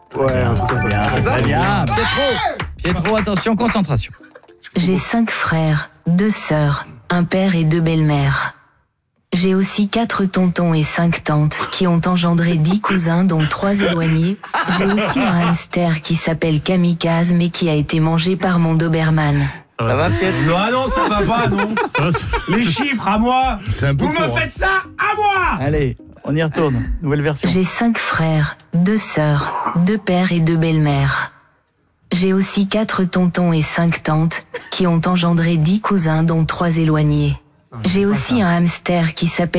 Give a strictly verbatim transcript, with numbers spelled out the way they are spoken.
Ouais, un truc comme ça. Bien, très bien. Pietro, Pietro, attention, concentration. J'ai cinq frères, deux sœurs, un père et deux belles-mères. J'ai aussi quatre tontons et cinq tantes qui ont engendré dix cousins dont trois éloignés. J'ai aussi un hamster qui s'appelle Kamikaze mais qui a été mangé par mon Doberman. Ça va, Pietro? Non, non, ça va pas, non. Les chiffres à moi. C'est un peu Vous me court, hein. faites ça à moi. Allez, on y retourne. Nouvelle version. J'ai cinq frères, deux sœurs, deux pères et deux belles-mères. J'ai aussi quatre tontons et cinq tantes qui ont engendré dix cousins dont trois éloignés. J'ai aussi un hamster qui s'appelle